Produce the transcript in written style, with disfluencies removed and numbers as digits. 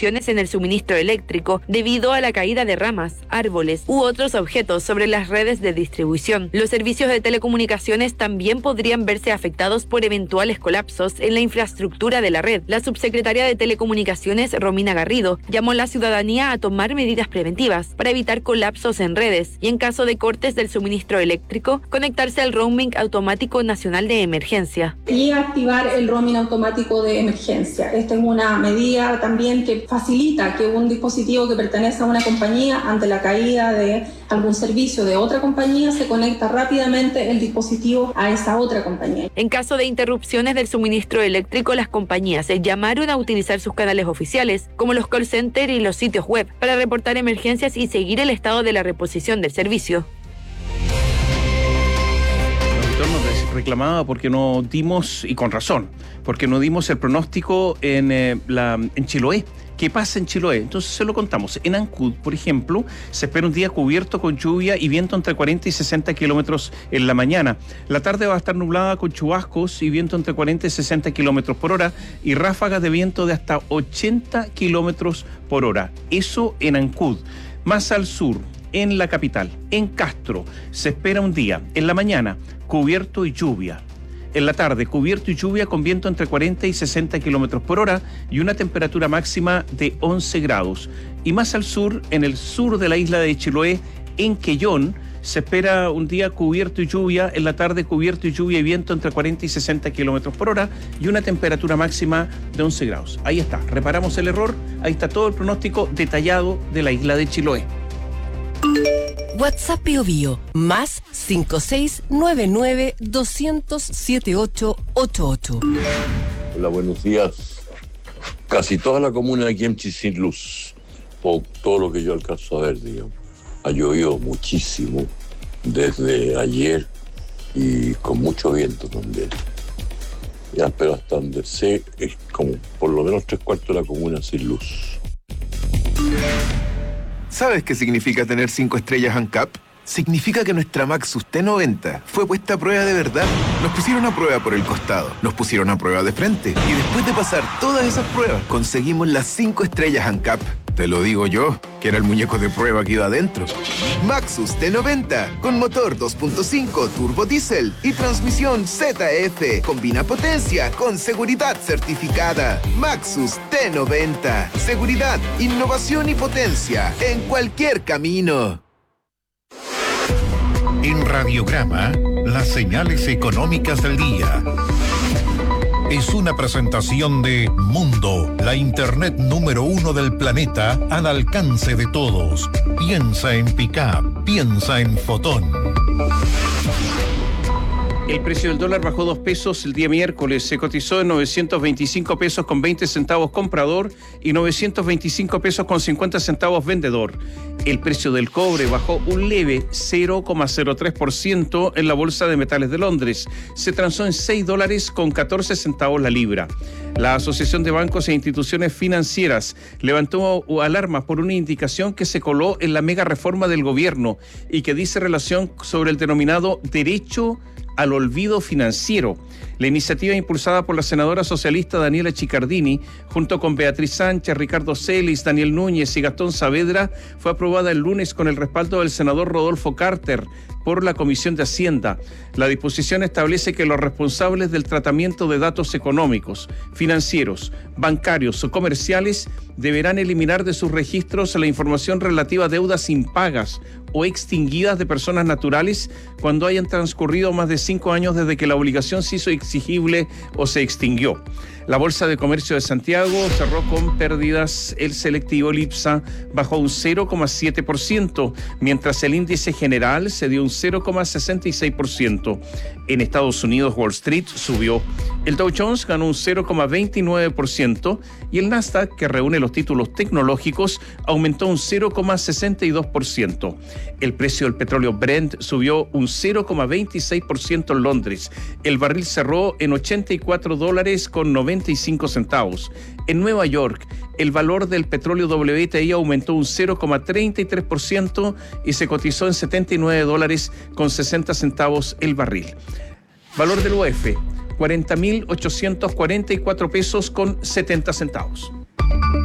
interrupciones en el suministro eléctrico debido a la caída de ramas, árboles u otros objetos sobre las redes de distribución. Los servicios de telecomunicaciones también podrían verse afectados por eventuales colapsos en la infraestructura de la red. La subsecretaria de Telecomunicaciones, Romina Garrido, llamó a la ciudadanía a tomar medidas preventivas para evitar colapsos en redes y, en caso de cortes del suministro eléctrico, conectarse al roaming automático nacional de emergencia. Y activar el roaming automático de emergencia. Esta es una medida también que facilita que un dispositivo que pertenece a una compañía, ante la caída de algún servicio de otra compañía, se conecta rápidamente el dispositivo a esa otra compañía. En caso de interrupciones del suministro eléctrico, las compañías llamaron a utilizar sus canales oficiales, como los call centers y los sitios web, para reportar emergencias y seguir el estado de la reposición del servicio. Nos reclamaba porque no dimos, y con razón, porque no dimos el pronóstico en Chiloé. ¿Qué pasa en Chiloé? Entonces se lo contamos. En Ancud, por ejemplo, se espera un día cubierto con lluvia y viento entre 40 y 60 kilómetros en la mañana. La tarde va a estar nublada con chubascos y viento entre 40 y 60 kilómetros por hora y ráfagas de viento de hasta 80 kilómetros por hora. Eso en Ancud. Más al sur, en la capital, en Castro, se espera un día, en la mañana, cubierto y lluvia. En la tarde, cubierto y lluvia con viento entre 40 y 60 kilómetros por hora y una temperatura máxima de 11 grados. Y más al sur, en el sur de la isla de Chiloé, en Quellón, se espera un día cubierto y lluvia, en la tarde cubierto y lluvia y viento entre 40 y 60 kilómetros por hora y una temperatura máxima de 11 grados. Ahí está, reparamos el error, ahí está todo el pronóstico detallado de la isla de Chiloé. WhatsApp Bio Bio, más 5699 200 7888. Hola, buenos días. Casi toda la comuna de Kemchi sin luz, por todo lo que yo alcanzo a ver, digamos. Ha llovido muchísimo desde ayer y con mucho viento también. Ya, pero hasta donde sé, es como por lo menos 3/4 de la comuna sin luz. ¿Sabes qué significa tener 5 estrellas ANCAP? Significa que nuestra Maxus T90 fue puesta a prueba de verdad. Nos pusieron a prueba por el costado, nos pusieron a prueba de frente y después de pasar todas esas pruebas, conseguimos las 5 estrellas ANCAP. Te lo digo yo, que era el muñeco de prueba que iba adentro. Maxus T90, con motor 2.5 turbo diésel y transmisión ZF. Combina potencia con seguridad certificada. Maxus T90. Seguridad, innovación y potencia en cualquier camino. En Radiograma, las señales económicas del día. Es una presentación de Mundo, la internet número 1 del planeta al alcance de todos. Piensa en Pickup, piensa en Fotón. El precio del dólar bajó 2 pesos el día miércoles. Se cotizó en 925 pesos con 20 centavos comprador y 925 pesos con 50 centavos vendedor. El precio del cobre bajó un leve 0,03% en la Bolsa de Metales de Londres. Se transó en $6 con 14 centavos la libra. La Asociación de Bancos e Instituciones Financieras levantó alarmas por una indicación que se coló en la mega reforma del gobierno y que dice relación sobre el denominado derecho al olvido financiero. La iniciativa impulsada por la senadora socialista Daniela Chiccardini, junto con Beatriz Sánchez, Ricardo Celis, Daniel Núñez y Gastón Saavedra, fue aprobada el lunes con el respaldo del senador Rodolfo Carter por la Comisión de Hacienda. La disposición establece que los responsables del tratamiento de datos económicos, financieros, bancarios o comerciales deberán eliminar de sus registros la información relativa a deudas impagas o extinguidas de personas naturales cuando hayan transcurrido más de 5 años desde que la obligación se hizo exigible o se extinguió. La Bolsa de Comercio de Santiago cerró con pérdidas. El selectivo IPSA bajó un 0,7%, mientras el índice general se dio un 0,66%. En Estados Unidos, Wall Street subió. El Dow Jones ganó un 0,29% y el Nasdaq, que reúne los títulos tecnológicos, aumentó un 0,62%. El precio del petróleo Brent subió un 0,26% en Londres. El barril cerró en $84 con 95 centavos. En Nueva York, el valor del petróleo WTI aumentó un 0,33% y se cotizó en $79 con 60 centavos el barril. Valor del UF, 40.844 pesos con 70 centavos.